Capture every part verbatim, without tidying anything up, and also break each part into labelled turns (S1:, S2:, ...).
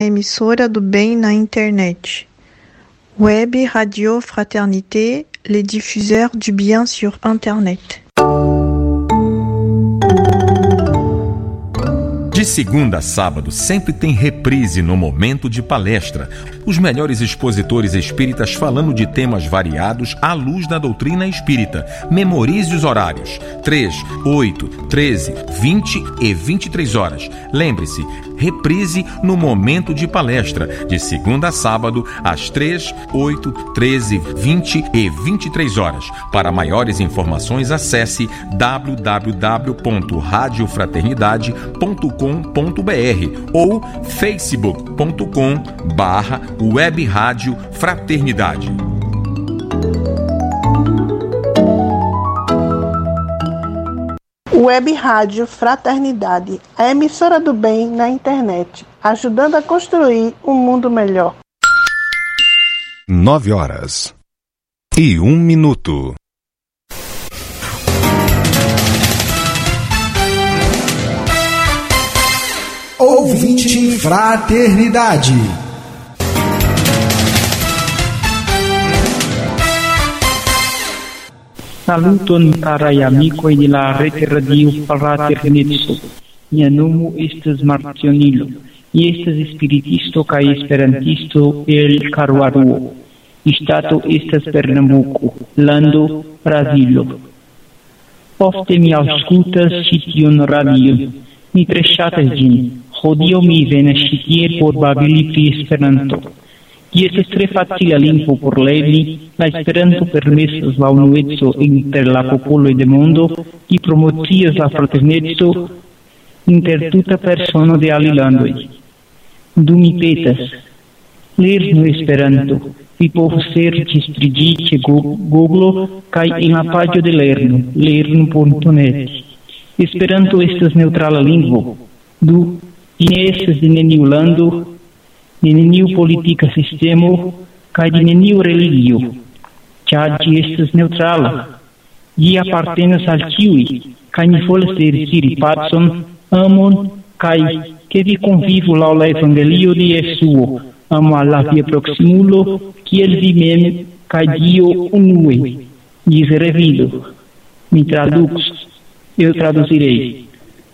S1: Emissora do bem na internet. Web Radio Fraternité, les diffuseurs du bien sur internet.
S2: De segunda a sábado, sempre tem reprise no Momento de Palestra. Os melhores expositores espíritas falando de temas variados à luz da doutrina espírita. Memorize os horários: três, oito, treze, vinte e vinte e três horas. Lembre-se, reprise no Momento de Palestra, de segunda a sábado, às três, oito, treze, vinte e vinte e três horas. Para maiores informações, acesse w w w ponto rádio fraternidade ponto com ponto b r ou facebook ponto com barra web rádio fraternidade.
S3: Web Rádio Fraternidade, a emissora do bem na internet, ajudando a construir um mundo melhor.
S4: Nove horas e um minuto.
S5: Ouvinte Fraternidade.
S6: Saluton carai amikoj de la rete radio Fraterneco. Mia nomo estas Marcionilo. Mi estas spiritisto kaj esperantisto el Caruaruo. Ŝtato estas Pernambuko, lando Brazilo. Ofte mi aŭskultas ĉi tiun radion. Mi tre ŝatas ĝin. Hodiaŭ mi venas ĉi tie por babili pri Esperanto. Ĝi estas tre facila lingvo por lerni. La Esperanto permesas la unueco inter la popoloj de mondo, ĝi promocias la fraterneco inter tuta persono de alilandoj. Do mi petas, lernu Esperanto. Vi povas serĉi pri ĝi ĉe Google kaj en la paĝo de lernu, lernu punto net. Esperanto estas neŭtrala lingvo. Du, ĝi ne estas de neniu lando, de neniu politika sistemo kaj de neniu religio, ĉar ĝi estas neŭtrala. Ĝi apartenas al ĉiuj, kaj mi volas reciri pacon, amon kaj ke vi konvivu laŭ la evangelio de Jesuo, amo al la via proksimulo kiel vi mem kaj Dio unue. Diz revido. Me traduz. Eu traduzirei.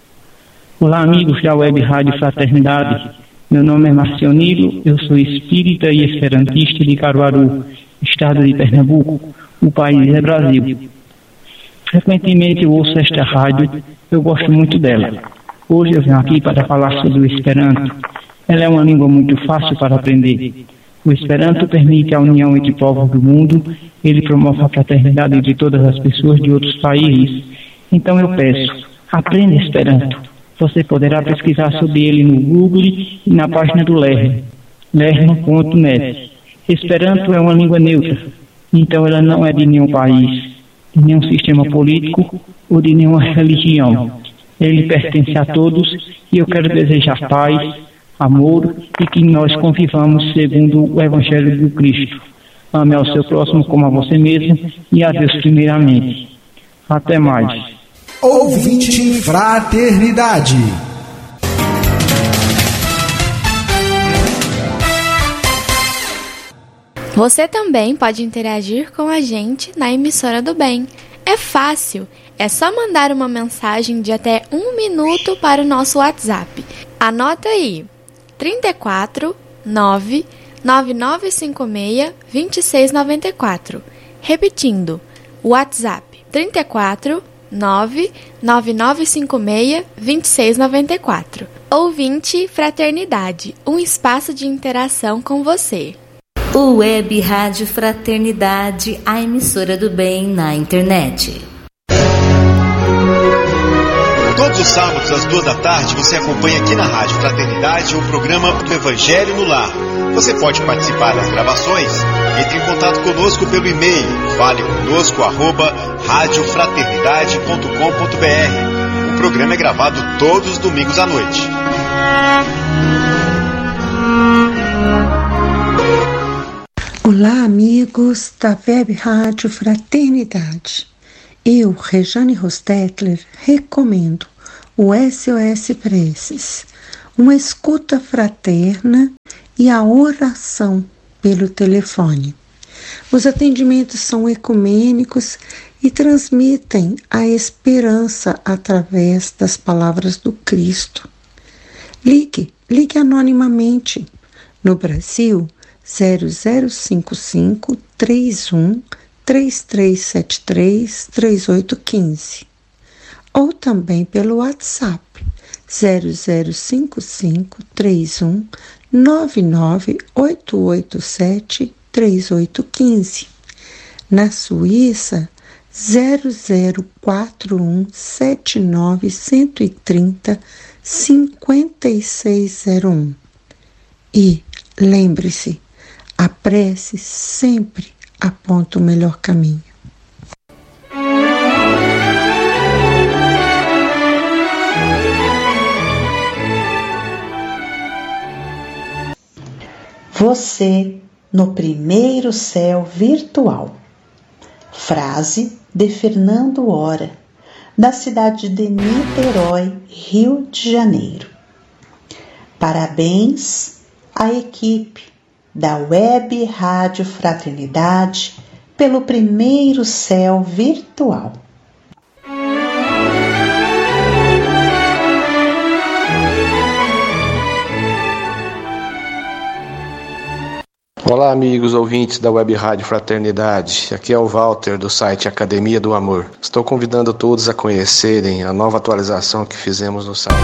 S6: Olá, amigos da Web Rádio Fraternidade. Meu nome é Marcionilo, eu sou espírita e esperantista de Caruaru, estado de Pernambuco, o país é Brasil. Frequentemente eu ouço esta rádio, eu gosto muito dela. Hoje eu venho aqui para falar sobre o Esperanto. Ela é uma língua muito fácil para aprender. O Esperanto permite a união entre povos do mundo, ele promove a fraternidade entre todas as pessoas de outros países. Então eu peço, aprenda Esperanto. Você poderá pesquisar sobre ele no Google e na página do Lerno, lerno ponto net. Esperanto é uma língua neutra, então ela não é de nenhum país, de nenhum sistema político ou de nenhuma religião. Ele pertence a todos e eu quero desejar paz, amor e que nós convivamos segundo o Evangelho do Cristo. Ame ao seu próximo como a você mesmo e a Deus primeiramente. Até mais.
S5: Ouvinte Fraternidade.
S7: Você também pode interagir com a gente na emissora do bem. É fácil, é só mandar uma mensagem de até um minuto para o nosso WhatsApp. Anota aí, trinta e quatro, nove, nove nove cinco seis, dois seis nove quatro. Repetindo, WhatsApp trinta e quatro, nove, nove nove cinco seis, dois seis nove quatro. Ouvinte Fraternidade, um espaço de interação com você.
S8: O Web Rádio Fraternidade, a emissora do bem na internet.
S9: Todos os sábados, às duas da tarde, você acompanha aqui na Rádio Fraternidade o programa do Evangelho no Lar. Você pode participar das gravações. Entre em contato conosco pelo e-mail fale conosco arroba rádio fraternidade ponto com ponto b r. O programa é gravado todos os domingos à noite.
S10: Olá, amigos da Web Rádio Fraternidade. Eu, Rejane Rostetler, recomendo o S O S Preces, uma escuta fraterna e a oração pelo telefone. Os atendimentos são ecumênicos e transmitem a esperança através das palavras do Cristo. Ligue, ligue anonimamente. No Brasil, zero zero cinco cinco, três um, três três sete três, três oito um cinco. Ou também pelo WhatsApp, zero zero cinco cinco, três um, nove nove oito oito sete, três oito um cinco. Na Suíça, zero zero quatro um, sete nove um três zero, cinco seis zero um. E, lembre-se, a prece sempre aponta o melhor caminho.
S11: Você no primeiro céu virtual. Frase de Fernando Hora, da cidade de Niterói, Rio de Janeiro. Parabéns à equipe da Web Rádio Fraternidade pelo primeiro céu virtual.
S12: Olá, amigos ouvintes da Web Rádio Fraternidade. Aqui é o Walter, do site Academia do Amor. Estou convidando todos a conhecerem a nova atualização que fizemos no site.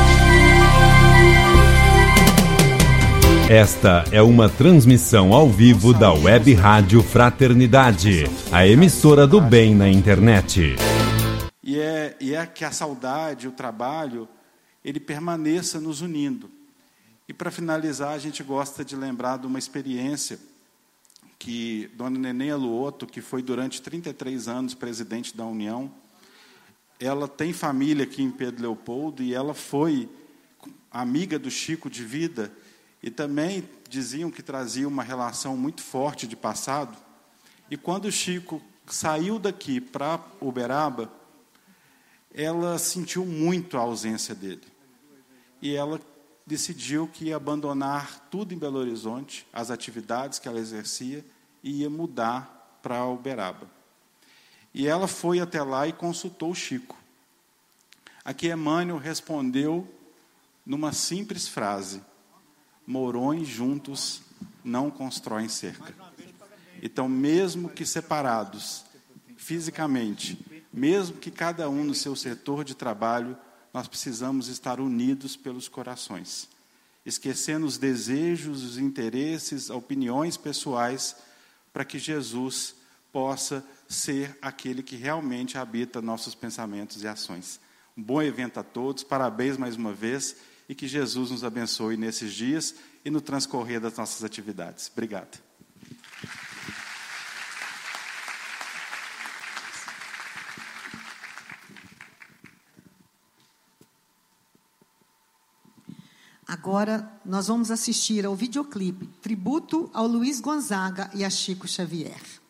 S2: Esta é uma transmissão ao vivo da Web Rádio Fraternidade, a emissora do bem na internet.
S13: E é, e é que a saudade, o trabalho, ele permaneça nos unindo. E para finalizar, a gente gosta de lembrar de uma experiência que Dona Neném Aluoto, que foi durante trinta e três anos presidente da União, ela tem família aqui em Pedro Leopoldo e ela foi amiga do Chico de vida e também diziam que trazia uma relação muito forte de passado. E quando o Chico saiu daqui para Uberaba, ela sentiu muito a ausência dele. E ela decidiu que ia abandonar tudo em Belo Horizonte, as atividades que ela exercia, e ia mudar para Uberaba. E ela foi até lá e consultou o Chico. Aqui Emmanuel respondeu numa simples frase: morões juntos não constroem cerca. Então, mesmo que separados fisicamente, mesmo que cada um no seu setor de trabalho, nós precisamos estar unidos pelos corações, esquecendo os desejos, os interesses, opiniões pessoais, para que Jesus possa ser aquele que realmente habita nossos pensamentos e ações. Um bom evento a todos, parabéns mais uma vez, e que Jesus nos abençoe nesses dias e no transcorrer das nossas atividades. Obrigado.
S14: Agora, nós vamos assistir ao videoclipe Tributo ao Luiz Gonzaga e a Chico Xavier.